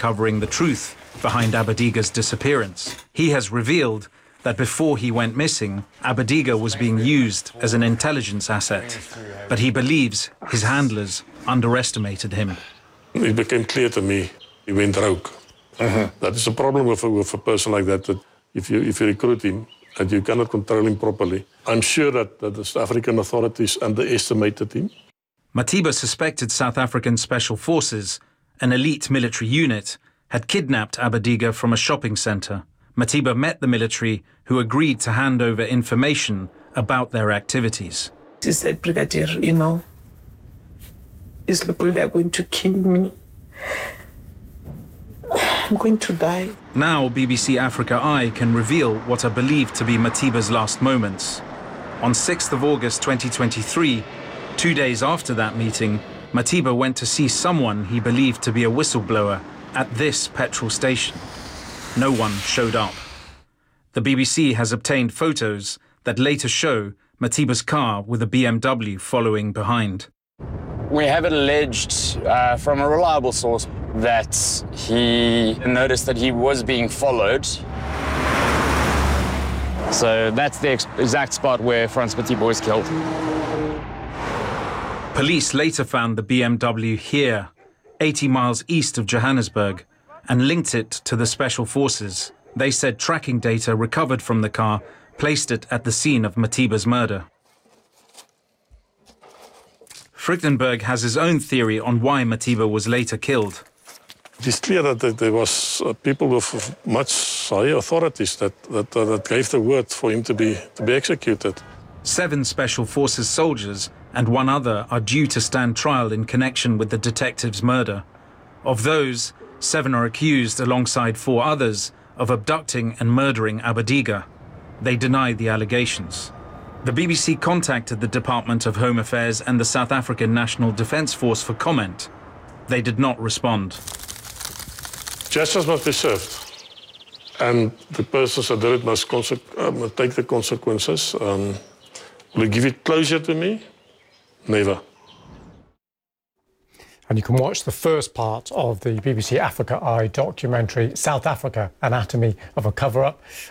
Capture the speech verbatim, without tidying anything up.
uncovering the truth behind Abadiga's disappearance. He has revealed that before he went missing, Abadiga was being used as an intelligence asset, but he believes his handlers underestimated him. It became clear to me he went rogue. Uh-huh. That is a problem with a, with a person like that, that if you, if you recruit him and you cannot control him properly, I'm sure that, that the South African authorities underestimated him. Matiba suspected South African Special Forces, an elite military unit, had kidnapped Abadiga from a shopping centre. Matiba met the military, who agreed to hand over information about their activities. He said, Brigadier, you know, these people, they're going to kill me. I'm going to die. Now B B C Africa Eye can reveal what are believed to be Matiba's last moments. On sixth of August twenty twenty-three, two days after that meeting, Matiba went to see someone he believed to be a whistleblower at this petrol station. No one showed up. The B B C has obtained photos that later show Matiba's car with a B M W following behind. We have it alleged uh, from a reliable source that he noticed that he was being followed. So that's the ex exact spot where Frans Matiba was killed. Police later found the B M W here, eighty miles east of Johannesburg, and linked it to the Special Forces. They said tracking data recovered from the car placed it at the scene of Matiba's murder. Frykdenberg has his own theory on why Matiba was later killed. It is clear that there was uh, people with much higher authorities that, that, uh, that gave the word for him to be, to be executed. Seven Special Forces soldiers and one other are due to stand trial in connection with the detective's murder. Of those, seven are accused, alongside four others, of abducting and murdering Abadiga. They deny the allegations. The B B C contacted the Department of Home Affairs and the South African National Defence Force for comment. They did not respond. Justice must be served, and the persons that did it must, uh, must take the consequences. Um, will you give it closure to me? Never. And you can watch the first part of the B B C Africa Eye documentary, South Africa, Anatomy of a Cover-Up,